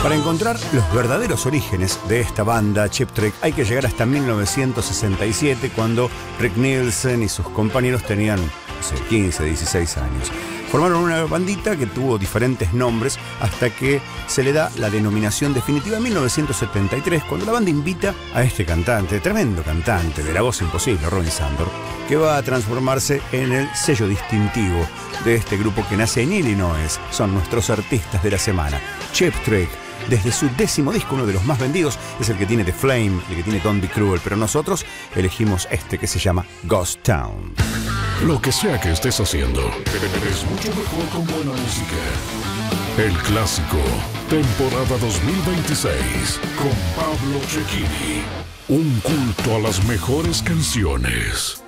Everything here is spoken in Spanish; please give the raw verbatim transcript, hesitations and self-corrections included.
Para encontrar los verdaderos orígenes de esta banda, Cheap Trick, hay que llegar hasta mil novecientos sesenta y siete, cuando Rick Nielsen y sus compañeros tenían, no sé, quince, dieciséis años. Formaron una bandita que tuvo diferentes nombres hasta que se le da la denominación definitiva en mil novecientos setenta y tres, cuando la banda invita a este cantante, tremendo cantante de la voz imposible, Robin Sandor, que va a transformarse en el sello distintivo de este grupo que nace en Illinois. Son nuestros artistas de la semana, Cheap Trick. Desde su décimo disco, uno de los más vendidos, es el que tiene The Flame, el que tiene Don't Be Cruel, pero nosotros elegimos este que se llama Ghost Town. Lo que sea que estés haciendo, es mucho mejor con buena música. El clásico, temporada dos mil veintiséis, con Pablo Cecchini. Un culto a las mejores canciones.